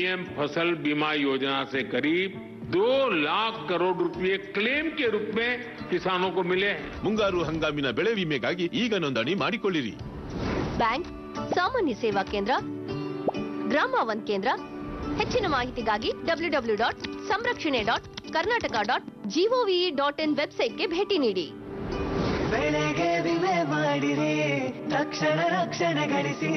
PM फसल बीमा योजना से करीब 2 लाख करोड़ रुपए क्लेम के रूप में किसानों को मिले हैं। ಮುಂಗಾರು ಹಂಗಾಮಿನ ಬೆಳೆ ವಿಮೆಗಾಗಿ ಈಗ ನೋಂದಣಿ ಮಾಡಿಕೊಳ್ಳಿರಿ. ಬ್ಯಾಂಕ್, ಸಾಮಾನ್ಯ ಸೇವಾ ಕೇಂದ್ರ, ಗ್ರಾಮ ಒನ್ ಕೇಂದ್ರ. ಹೆಚ್ಚಿನ ಮಾಹಿತಿಗಾಗಿ www.samrakshane.karnataka.gov.in ವೆಬ್ಸೈಟ್ಗೆ ಭೇಟಿ ನೀಡಿ. ಬೆಳೆಗೆ ವಿಮೆ ಮಾಡಿರಿ, ತಕ್ಷಣ ರಕ್ಷಣೆ ಗಳಿಸಿ.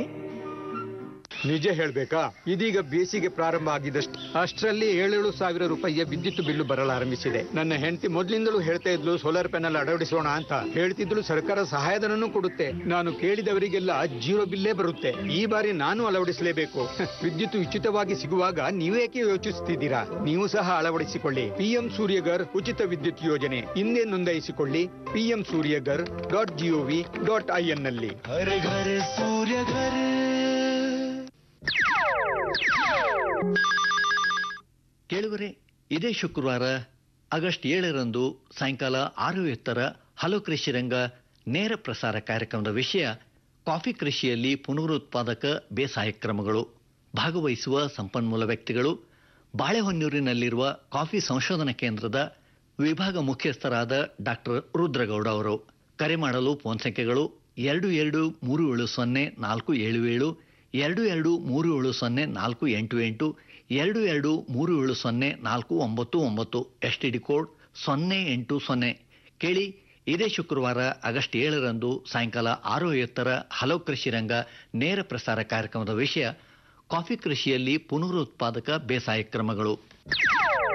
ನಿಜ ಹೇಳ್ಬೇಕಾ, ಇದೀಗ ಬೇಸಿಗೆ ಪ್ರಾರಂಭ ಆಗಿದಷ್ಟು ಅಷ್ಟರಲ್ಲಿ 7,000 ರೂಪಾಯಿಯ ವಿದ್ಯುತ್ ಬಿಲ್ಲು ಬರಲಾರಂಭಿಸಿದೆ. ನನ್ನ ಹೆಂಡತಿ ಮೊದಲಿಂದಲೂ ಹೇಳ್ತಾ ಇದ್ಲು ಸೋಲಾರ್ ಪ್ಯಾನೆಲ್ ಅಳವಡಿಸೋಣ ಅಂತ. ಹೇಳ್ತಿದ್ಲು ಸರ್ಕಾರ ಸಹಾಯಧನನೂ ಕೊಡುತ್ತೆ. ನಾನು ಕೇಳಿದವರಿಗೆಲ್ಲ 0 ಬಿಲ್ಲೇ ಬರುತ್ತೆ. ಈ ಬಾರಿ ನಾನು ಅಳವಡಿಸಲೇಬೇಕು. ವಿದ್ಯುತ್ ಉಚಿತವಾಗಿ ಸಿಗುವಾಗ ನೀವೇಕೆ ಯೋಚಿಸುತ್ತಿದ್ದೀರಾ? ನೀವು ಸಹ ಅಳವಡಿಸಿಕೊಳ್ಳಿ. ಪಿಎಂ ಸೂರ್ಯಗರ್ ಉಚಿತ ವಿದ್ಯುತ್ ಯೋಜನೆ. ಹಿಂದೆ ನೋಂದಾಯಿಸಿಕೊಳ್ಳಿ pmsuryagar.gov.in ನಲ್ಲಿ. ಹರ ಘರ ಸೂರ್ಯಘರ. ಕೇಳುವರೆ, ಇದೇ ಶುಕ್ರವಾರ ಆಗಸ್ಟ್ 7ರಂದು ಸಾಯಂಕಾಲ 6:30 ಹಲೋ ಕೃಷಿ ರಂಗ ನೇರ ಪ್ರಸಾರ ಕಾರ್ಯಕ್ರಮದ ವಿಷಯ ಕಾಫಿ ಕೃಷಿಯಲ್ಲಿ ಪುನರುತ್ಪಾದಕ ಬೇಸಾಯ ಕ್ರಮಗಳು. ಭಾಗವಹಿಸುವ ಸಂಪನ್ಮೂಲ ವ್ಯಕ್ತಿಗಳು ಬಾಳೆಹೊನ್ನೂರಿನಲ್ಲಿರುವ ಕಾಫಿ ಸಂಶೋಧನಾ ಕೇಂದ್ರದ ವಿಭಾಗ ಮುಖ್ಯಸ್ಥರಾದ ಡಾಕ್ಟರ್ ರುದ್ರಗೌಡ ಅವರು. ಕರೆ ಮಾಡಲು ಫೋನ್ ಸಂಖ್ಯೆಗಳು 22370477, 22370488, 22370499, ಎಸ್ಟಿಡಿ ಕೋಡ್ 080. ಕೇಳಿ, ಇದೇ ಶುಕ್ರವಾರ ಆಗಸ್ಟ್ 7ರಂದು ಸಾಯಂಕಾಲ 6:30 ಹಲೋ ಕೃಷಿ ರಂಗ ನೇರ ಪ್ರಸಾರ ಕಾರ್ಯಕ್ರಮದ ವಿಷಯ ಕಾಫಿ ಕೃಷಿಯಲ್ಲಿ ಪುನರುತ್ಪಾದಕ ಬೇಸಾಯ ಕ್ರಮಗಳು.